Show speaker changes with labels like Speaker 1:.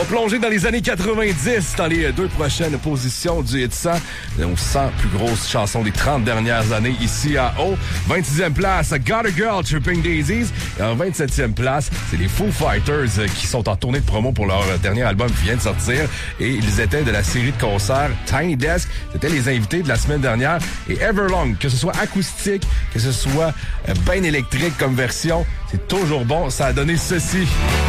Speaker 1: plonger dans les années 90, dans les 2 prochaines positions du Hit 100, aux 100 plus grosses chansons des 30 dernières années ici à O. 26e place, Got a Girl, Tripping Daisies. Et en 27e place, c'est les Foo Fighters qui sont en tournée de promo pour leur dernier album qui vient de sortir. Et ils étaient de la série de concerts Tiny Desk. C'était les invités de la semaine dernière. Et Everlong, que ce soit acoustique, que ce soit bien électrique comme version, c'est toujours bon. Ça a donné ceci.